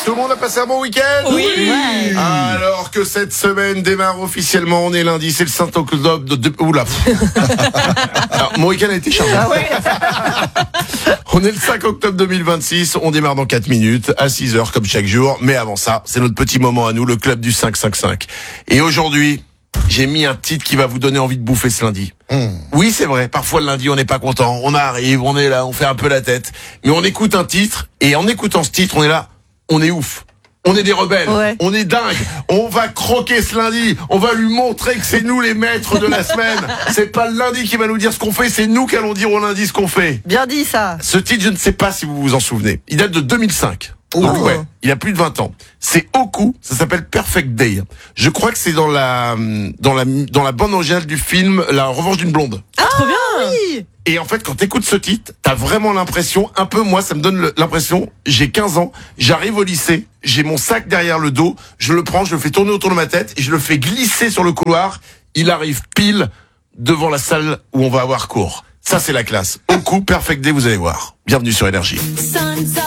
Tout le monde a passé un bon week-end? Oui. Ouais. Alors que cette semaine démarre officiellement, on est lundi, c'est le 5 octobre de... Oula. Alors, mon week-end a été chargé. Ah ouais. On est le 5 octobre 2026, on démarre dans 4 minutes, à 6h comme chaque jour. Mais avant ça, c'est notre petit moment à nous, le club du 555. Et aujourd'hui, j'ai mis un titre qui va vous donner envie de bouffer ce lundi. Oui, c'est vrai, parfois le lundi on n'est pas content, on arrive, on est là, on fait un peu la tête. Mais on écoute un titre, et en écoutant ce titre, on est là, on est ouf. On est des rebelles, Ouais. on est dingue, on va croquer ce lundi, on va lui montrer que c'est nous les maîtres de la semaine. C'est pas le lundi qui va nous dire ce qu'on fait, c'est nous qui allons dire au lundi ce qu'on fait. Bien dit ça. Ce titre, je ne sais pas si vous vous en souvenez. Il date de 2005. Oh. Donc ouais, il a plus de 20 ans. C'est Oku, ça s'appelle Perfect Day. Je crois que c'est dans la bande originale du film La Revanche d'une blonde. Trop bien. Oui. Et en fait, quand t'écoutes ce titre, t'as vraiment l'impression, un peu moi, ça me donne l'impression, j'ai 15 ans, j'arrive au lycée, j'ai mon sac derrière le dos, je le prends, je le fais tourner autour de ma tête et je le fais glisser sur le couloir. Il arrive pile devant la salle où on va avoir cours. Ça, c'est la classe. Oku, Perfect Day, vous allez voir. Bienvenue sur Énergie.